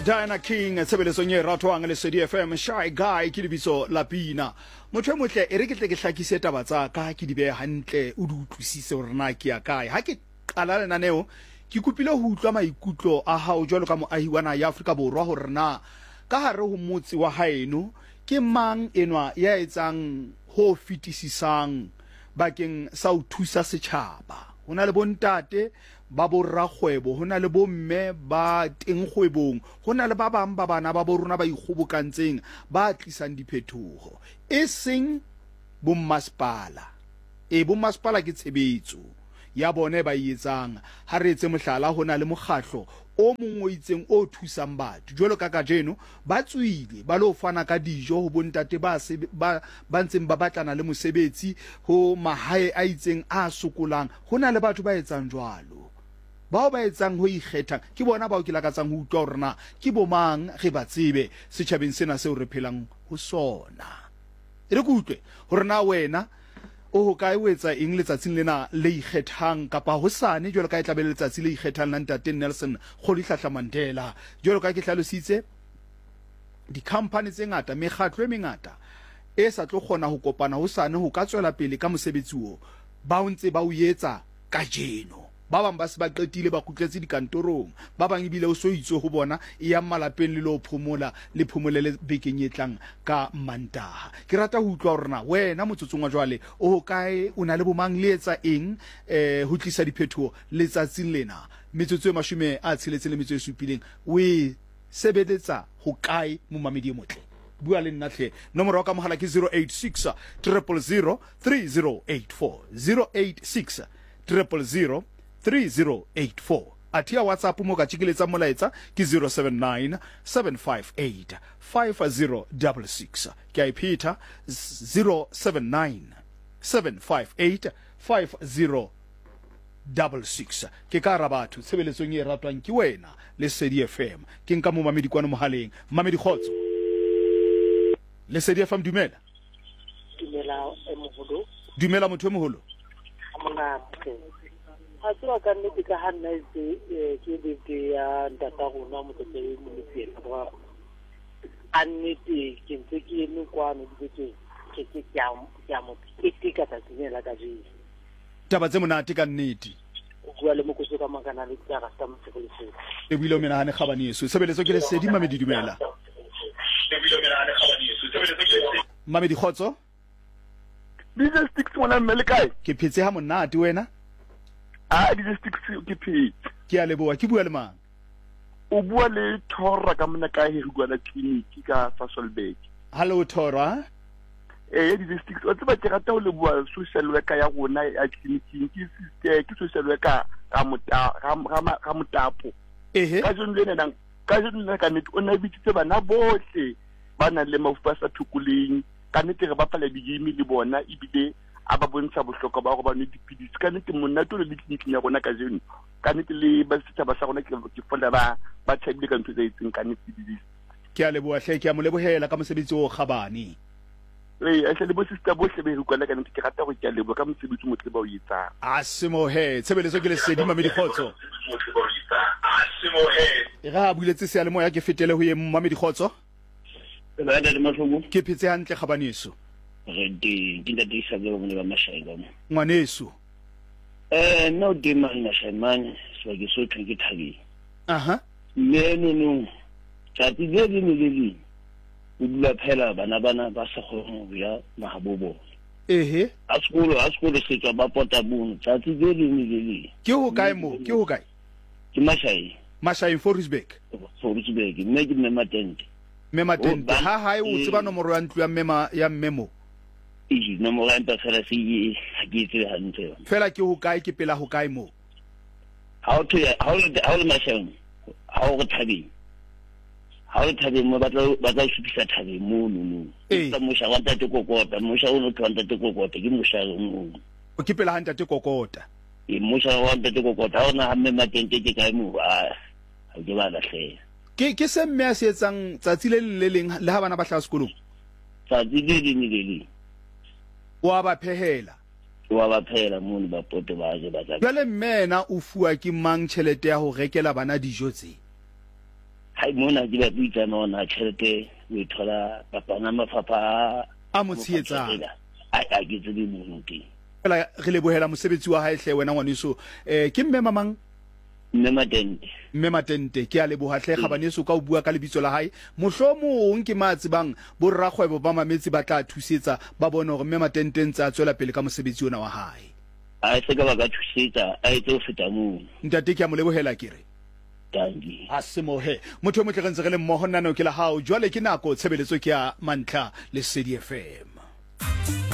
Diana King tsebeletsong e ratwang le Lesedi FM Shy Guy ke dibiso la pina motho e motle e re ke tle ke hlakise taba tsa ka ke di be hantle o di utlwisise hore na ke ya kae ha ke qala lenaneo ke kupile ho utlwa maikutlo a hao jwalo ka moahi wa naha ya Afrika Borwa hore na ka hare ho motse wa haeno ke mang enwa ya etsang ho fitisisang bakeng sa ho thusa setjhaba hona le bontate ba bo rakgwebo hona le bomme ba teng kgwebong hona le ba bang ba bana ba bo rona ba ikgobokantseng ba tlisang diphetoho e seng bommasepala bommasepala ke tshebetso ya bone ba etsang ha re etse mohlala hona le mokgahlo o mongwe itseng o thusang batho jwalo ka kajeno ba tswile ba lo fana ka dijo ho bontate ba ntseng ba batlana le mosebetsi ho mahae a itseng a sokolang hona le batho ba etsang jwalo bao ba etsang ho ikgethang ke bona bao ke lakatsang ho utlwa hore na ke bomang re ba tsebe setjhabeng sena seo re phelang ho sona re go utlwe hore na wena o ka e wetsa eng letsatsing lena le ikgethang kapa hosane jwalo ka e tlabe letsatsi le ikgethang la ntate Nelson Rolihlahla Mandela jwalo ka ke hlalositse di company tse ngata mekgatlo e mengata e sa tlo kgona ho kopana hosane ho ka tswela pele ka mosebetsi o ba ntse ba o etsa ka jeno ba bang ba se ba qetile ba kutletse dikantorong ba bang ebile o so itse ho bona e ya malapeng le lo phomola le phomolele bekeng e tlang ka Mantaha ke rata ho utlwa hore na wena motsotsong wa jwale o kae o na le bomang le etsa eng ho tlisa diphetoho letsatsing lena metsotso e 67 we sebeletsa ho kae mo mamedi e motle bua le nna hle nomoro ya ka mohala ke 086 000 3084 086 000 3084 atia WhatsApp mo ka tshikeletsa molaetsa ke 079 758 5066 ke a ipita 079 758 5066 ke ka rabatho tshebeletsong e ratwang ke wena Lesedi FM ke nka mo mamedi kwana mohaleng mamedi khotso Lesedi FM dumela dumela motho e moholo a tswa ka nne ka hanna ke bete ya ntata rona mo tse mo lefeng ba annete ke ntse ke ene kwano dibetse ke ya mo ke ka tsinela ka ji taba tse monate ka nnete o bua le mokotso ka makana le tsa ga sta motsebolese e buile o menahane kgabane yeso sebeletso ke Lesedi mamedi dumela mamedi khotso business sticks mona mmele kae ke phetse ha monate wena business sticks ke phetse ke a leboa ke bua le mang o bua le Thora ka mona ka Herigwana clinic ka Sasolburg hallo Thora business sticks o tseba ke rata ho le bua social worker ya rona ya clinic ke sister ke social worker ka Mutapo ka jone le nna ka nete o na bitse bana bohle bana le mafupa sa thukuleng ka nete re ba pala di-game le bona ebile a ba bontsha bohlokwa ba go ba ne dipidisi ka nete monnato le clinic ya rona ka jeno ka nete le ba setjhaba sa rona ke fola ba thabile ka ntho tse itseng ka nete dipidisi ke a leboa hle ke a mo lebohela ka mosebetsi o kgabane a hle le bo sister bohle be re kwala ka nete ke rata go ke a leboa ka mosebetsi motle ba o etsang a semohe tshebeletso ke Lesedi mamedi khotso e ga buletse se a le moya ke fetele ho ye mamedi khotso ke phetse hantle kgabaneso re di nda di sa go mo ba mashaela mo ngwaneso no demand mashaimane so ke so ke thabi no tsa di le le o dula phela bana ba sa go ya mahabobo a skolo se tswa ba pota bono tsa di le ke ho kae mo ke ho kae ke Mashai Forisbeck mme ke Mematente ha hae o tseba nomoro ya ntlu ya mmemo nomoro ya ntlo fela se ke itse hantle fela ke ho kae ke pela ho kae mo how le mashang how go thabeng how le thabeng mo ba tla supisa thabeng mo no tsa mosha wa ntate kokota mosha o no tlanta te kokota ke mosha mo o ke pela hanta te kokota mosha wa ntate kokota ona ha Mematente ke kae mo ha ke ba la hle ke se mme a se etsang tsatsi le leng le ha bana ba hla sekolong tsatsi le wa ba phehela mono ba pote ba je ba tla jale mmena o fuwa ke mang tšhelete ya ho rekela bana dijo tse ha mona di ba bitsa mona tšhelete o ithola papana mafapha a mo tsheetsang a ke tsebe mono ke fela re lebohela mosebetsi wa hae hle wena ngwaneso ke mme mamang mme matente ke a leboha hle gabaneso ka o bua ka lebitso la hae mohlomong ke matsi bang borra kgwebo ba mametsi ba tla thusetsa ba bone gore mme matente ntse a tswela pele ka mosebetsi ona wa hae a se ka ba ka thusetsa a etse o feta moo ntate ke a mo lebohela kere tangi a se mohe motho mo tle re ntse re le mmoho nna no ke la hao jwale ke nako tshebeletso ke ya Mantlha le Lesedi FM.